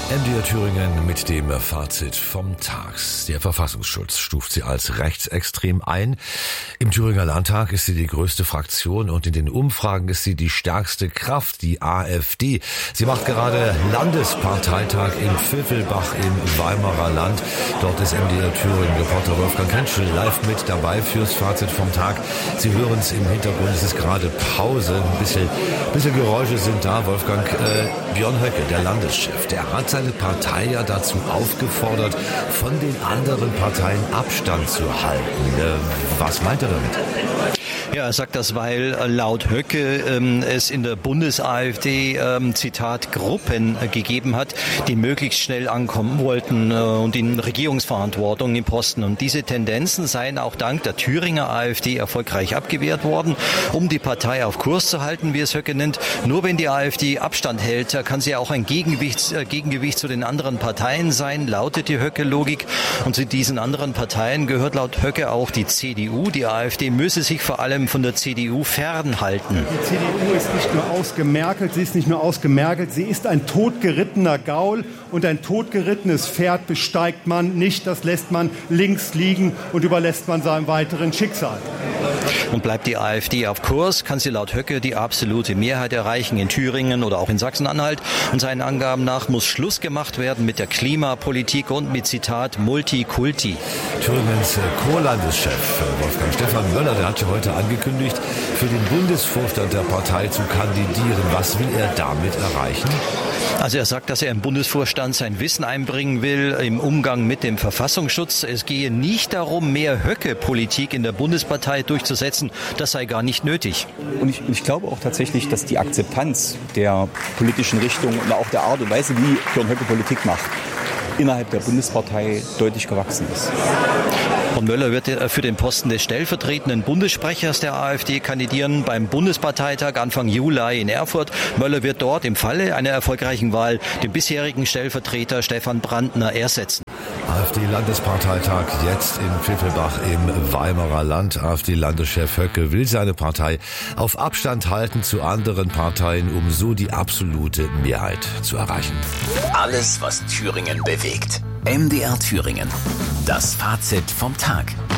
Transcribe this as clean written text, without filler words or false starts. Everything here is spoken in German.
MDR Thüringen mit dem Fazit vom Tag. Der Verfassungsschutz stuft sie als rechtsextrem ein. Im Thüringer Landtag ist sie die größte Fraktion und in den Umfragen ist sie die stärkste Kraft, die AfD. Sie macht gerade Landesparteitag in Pfiffelbach im Weimarer Land. Dort ist MDR Thüringen-Reporter Wolfgang Kentschel live mit dabei fürs Fazit vom Tag. Sie hören es im Hintergrund, es ist gerade Pause. Ein bisschen Geräusche sind da. Wolfgang, Björn Höcke, der Landeschef, der hat seine Partei ja dazu aufgefordert, von den anderen Parteien Abstand zu halten. Was meint er damit? Ja, er sagt das, weil laut Höcke es in der Bundes-AfD, Zitat, Gruppen gegeben hat, die möglichst schnell ankommen wollten und in Regierungsverantwortung im Posten. Und diese Tendenzen seien auch dank der Thüringer AfD erfolgreich abgewehrt worden, um die Partei auf Kurs zu halten, wie es Höcke nennt. Nur wenn die AfD Abstand hält, kann sie auch ein Gegengewicht zu den anderen Parteien sein, lautet die Höcke-Logik. Und zu diesen anderen Parteien gehört laut Höcke auch die CDU. Die AfD müsse sich vor allem von der CDU fernhalten. Die CDU ist nicht nur ausgemergelt, sie ist ein totgerittener Gaul und ein totgerittenes Pferd besteigt man nicht, das lässt man links liegen und überlässt man seinem weiteren Schicksal. Und bleibt die AfD auf Kurs, kann sie laut Höcke die absolute Mehrheit erreichen in Thüringen oder auch in Sachsen-Anhalt. Und seinen Angaben nach muss Schluss gemacht werden mit der Klimapolitik und mit, Zitat, Multikulti. Thüringens Co-Landeschef Wolfgang Stefan Möller, der hat ja heute angekündigt, für den Bundesvorstand der Partei zu kandidieren. Was will er damit erreichen? Also er sagt, dass er im Bundesvorstand sein Wissen einbringen will im Umgang mit dem Verfassungsschutz. Es gehe nicht darum, mehr Höcke-Politik in der Bundespartei durchzusetzen. Das sei gar nicht nötig. Und ich glaube auch tatsächlich, dass die Akzeptanz der politischen Richtung und auch der Art und Weise, wie Björn Höcke Politik macht, innerhalb der Bundespartei deutlich gewachsen ist. Und Möller wird für den Posten des stellvertretenden Bundessprechers der AfD kandidieren beim Bundesparteitag Anfang Juli in Erfurt. Möller wird dort im Falle einer erfolgreichen Wahl den bisherigen Stellvertreter Stefan Brandner ersetzen. AfD-Landesparteitag jetzt in Pfiffelbach im Weimarer Land. AfD-Landeschef Höcke will seine Partei auf Abstand halten zu anderen Parteien, um so die absolute Mehrheit zu erreichen. Alles, was Thüringen bewegt. MDR Thüringen. Das Fazit vom Tag.